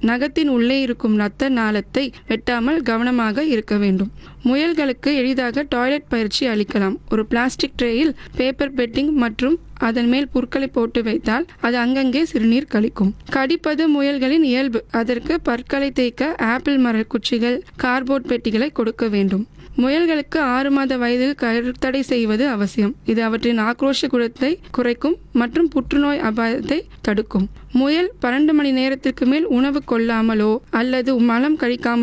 நகத்தின் உள்ளே இருக்கும் இரத்த நாளத்தை வெட்டாமல் கவனமாக இருக்க வேண்டும். முயல்களுக்கு எளிதாக டாய்லெட் பயிற்சி அளிக்கலாம். ஒரு பிளாஸ்டிக் ட்ரேயில் பேப்பர் பெட்டிங் மற்றும் அதன் மேல் புற்களை போட்டு வைத்தால் அது அங்கங்கே சிறுநீர் கழிக்கும். கடிப்பது முயல்களின் இயல்பு. அதற்கு பற்களை தேய்க்க ஆப்பிள் மர குச்சிகள், கார்போர்ட் பெட்டிகளை கொடுக்க வேண்டும். முயல்களுக்கு 6 மாத வயதில் கருத்தடை செய்வது அவசியம். இது அவற்றின் ஆக்ரோஷ குணத்தை குறைக்கும் மற்றும் புற்றுநோய் அபாயத்தை தடுக்கும். முயல் 12 மணி நேரத்திற்கு மேல் உணவு கொள்ளாமலோ அல்லது மலம் கழிக்காமல்